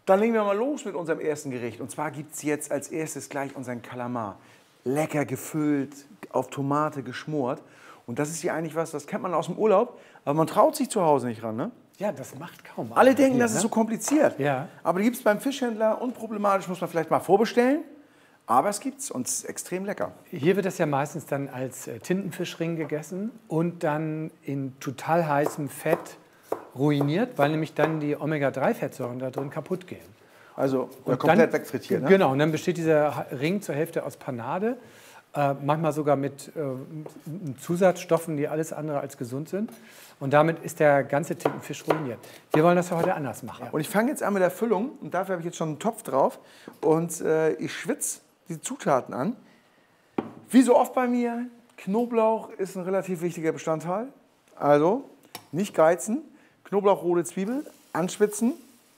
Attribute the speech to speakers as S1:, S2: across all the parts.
S1: Dann legen wir mal los mit unserem ersten Gericht. Und zwar gibt es jetzt als erstes gleich unseren Kalamar. Lecker gefüllt, auf Tomate geschmort. Und das ist hier eigentlich was, das kennt man aus dem Urlaub, aber man traut sich zu Hause nicht ran, ne?
S2: Ja, das macht kaum einer.
S1: Alle denken,
S2: hier,
S1: das ist so kompliziert.
S2: Ja.
S1: Aber die gibt es beim Fischhändler, unproblematisch, muss man vielleicht mal vorbestellen. Aber es gibt's und es ist extrem lecker.
S2: Hier wird das ja meistens dann als Tintenfischring gegessen und dann in total heißem Fett ruiniert, weil nämlich dann die Omega-3-Fettsäuren da drin kaputt gehen.
S1: Also
S2: Und
S1: komplett
S2: dann,
S1: wegfrittiert, ne?
S2: Genau, und dann besteht dieser Ring zur Hälfte aus Panade, manchmal sogar mit Zusatzstoffen, die alles andere als gesund sind. Und damit ist der ganze Tintenfisch ruiniert. Wir wollen das für heute anders machen.
S1: Und ich fange jetzt an mit der Füllung und dafür habe ich jetzt schon einen Topf drauf und ich schwitze die Zutaten an. Wie so oft bei mir, Knoblauch ist ein relativ wichtiger Bestandteil. Also nicht geizen, Knoblauch, rote Zwiebel, anschwitzen.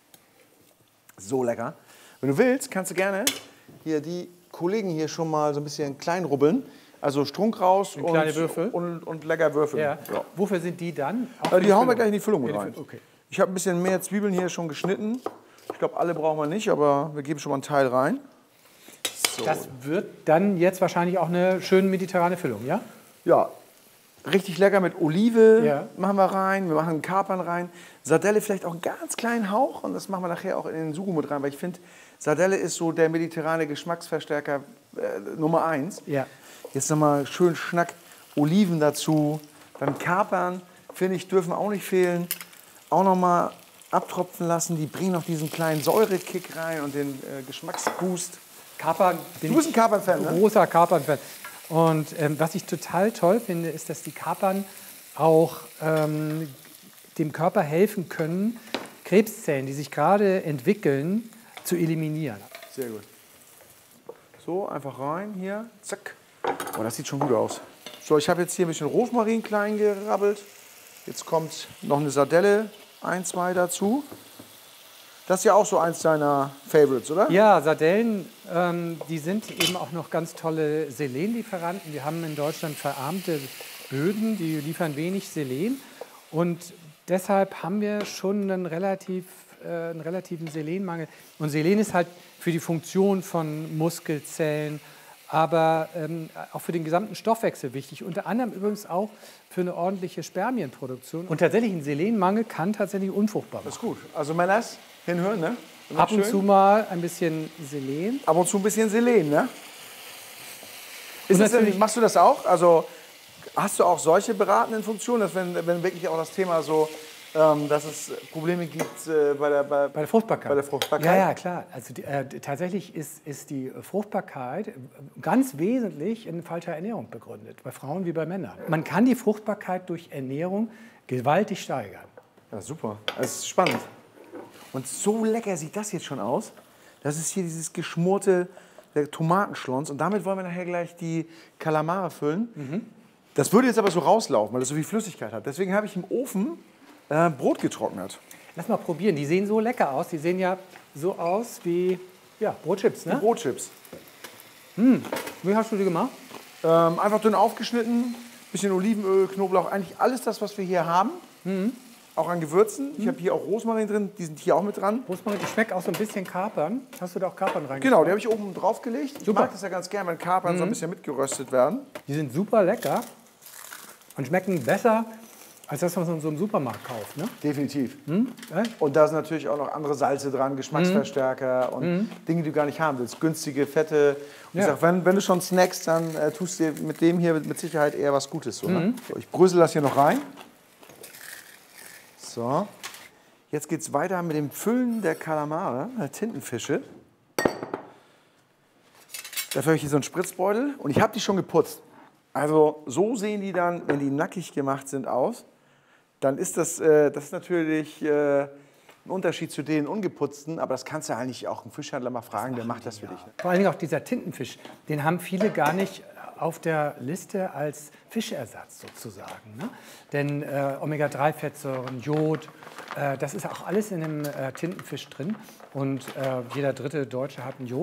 S1: So lecker. Wenn du willst, kannst du gerne hier die Kollegen hier schon mal so ein bisschen klein rubbeln. Also Strunk raus und
S2: kleine Würfel.
S1: Und lecker würfeln.
S2: Ja.
S1: Ja.
S2: Wofür sind die dann? Auch
S1: Die hauen wir gleich in die Füllung mit rein.
S2: Okay.
S1: Ich habe ein bisschen mehr Zwiebeln hier schon geschnitten. Ich glaube, alle brauchen wir nicht, aber wir geben schon mal einen Teil rein. So.
S2: Das wird dann jetzt wahrscheinlich auch eine schöne mediterrane Füllung, ja?
S1: Ja, richtig lecker mit Olive
S2: Ja.
S1: machen wir rein. Wir machen Kapern rein. Sardelle vielleicht auch einen ganz kleinen Hauch. Und das machen wir nachher auch in den Sugo mit rein. Weil ich finde, Sardelle ist so der mediterrane Geschmacksverstärker Nummer 1.
S2: Ja.
S1: Jetzt nochmal schön Schnack Oliven dazu. Beim Kapern, finde ich, dürfen auch nicht fehlen. Auch nochmal abtropfen lassen. Die bringen noch diesen kleinen Säurekick rein und den Geschmacksboost.
S2: Kapern,
S1: Du bist ein Kapern-Fan, ne?
S2: Großer Kapern-Fan. Und was ich total toll finde, ist, dass die Kapern auch dem Körper helfen können, Krebszellen, die sich gerade entwickeln, zu eliminieren.
S1: Sehr gut. So, einfach rein hier. Zack. Oh, das sieht schon gut aus. So, ich habe jetzt hier ein bisschen Rosmarin klein gerabbelt. Jetzt kommt noch eine Sardelle, 1, 2 dazu. Das ist ja auch so eins deiner Favorites, oder?
S2: Ja, Sardellen, die sind eben auch noch ganz tolle Selenlieferanten. Wir haben in Deutschland verarmte Böden, die liefern wenig Selen. Und deshalb haben wir schon einen relativen Selenmangel. Und Selen ist halt für die Funktion von Muskelzellen, aber auch für den gesamten Stoffwechsel wichtig. Unter anderem übrigens auch für eine ordentliche Spermienproduktion. Und tatsächlich ein Selenmangel kann tatsächlich unfruchtbar machen.
S1: Das ist gut. Also Männers, hinhören, ne?
S2: Ab und zu mal ein bisschen Selen.
S1: Ab und zu ein bisschen Selen, ne? Ist
S2: Und
S1: das denn,
S2: natürlich-
S1: machst du das auch? Also hast du auch solche beratenden Funktionen, dass wenn wirklich auch das Thema so, dass es Probleme gibt bei der
S2: Fruchtbarkeit.
S1: Bei der Fruchtbarkeit?
S2: Ja, ja, klar. Also tatsächlich ist die Fruchtbarkeit ganz wesentlich in falscher Ernährung begründet, bei Frauen wie bei Männern. Man kann die Fruchtbarkeit durch Ernährung gewaltig steigern.
S1: Ja, super. Das ist spannend. Und so lecker sieht das jetzt schon aus. Das ist hier dieses geschmorte Tomatenschlons. Und damit wollen wir nachher gleich die Kalamare füllen. Das würde jetzt aber so rauslaufen, weil es so viel Flüssigkeit hat. Deswegen habe ich im Ofen Brot getrocknet.
S2: Lass mal probieren. Die sehen so lecker aus. Die sehen ja so aus wie Brotchips, ne?
S1: Brotchips.
S2: Wie hast du die gemacht?
S1: Einfach dünn aufgeschnitten, bisschen Olivenöl, Knoblauch, eigentlich alles das, was wir hier haben. Auch an Gewürzen. Ich habe hier auch Rosmarin drin, die sind hier auch mit dran.
S2: Rosmarin, die schmeckt auch so ein bisschen Kapern. Hast du da auch Kapern reingeschmissen?
S1: Genau, die habe ich oben drauf gelegt. Ich
S2: Super.
S1: mag das ja ganz gern, wenn Kapern so ein bisschen mitgeröstet werden.
S2: Die sind super lecker und schmecken besser als das, was man so im Supermarkt kauft, ne?
S1: Definitiv.
S2: Ja?
S1: Und da sind natürlich auch noch andere Salze dran, Geschmacksverstärker und Dinge, die du gar nicht haben willst. Günstige, fette. Und ich
S2: Ja.
S1: sag, wenn du schon snackst, dann tust du dir mit dem hier mit Sicherheit eher was Gutes. So, ne? So, ich brösel das hier noch rein. So. Jetzt geht es weiter mit dem Füllen der Kalamare, der Tintenfische. Dafür habe ich hier so einen Spritzbeutel und ich habe die schon geputzt. Also so sehen die dann, wenn die nackig gemacht sind, aus. Dann ist das ist natürlich ein Unterschied zu den ungeputzten, aber das kannst du eigentlich auch einen Fischhändler mal fragen, der macht das für dich. Ne?
S2: Vor allen Dingen auch dieser Tintenfisch, den haben viele gar nicht auf der Liste als Fischersatz sozusagen. Ne? Denn Omega-3-Fettsäuren, Jod, das ist auch alles in dem Tintenfisch drin. Und jeder dritte Deutsche hat ein Jod.